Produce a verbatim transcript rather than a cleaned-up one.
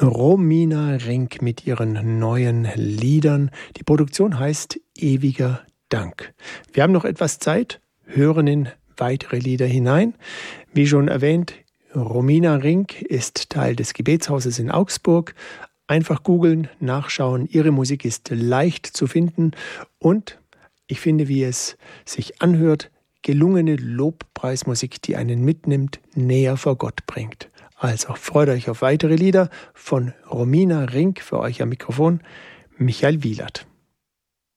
Romina Rink mit ihren neuen Liedern. Die Produktion heißt Ewiger Dank. Wir haben noch etwas Zeit, hören in weitere Lieder hinein. Wie schon erwähnt, Romina Rink ist Teil des Gebetshauses in Augsburg. Einfach googeln, nachschauen. Ihre Musik ist leicht zu finden und ich finde, wie es sich anhört, gelungene Lobpreismusik, die einen mitnimmt, näher vor Gott bringt. Also freut euch auf weitere Lieder von Romina Rink, für euch am Mikrofon Michael Wielert.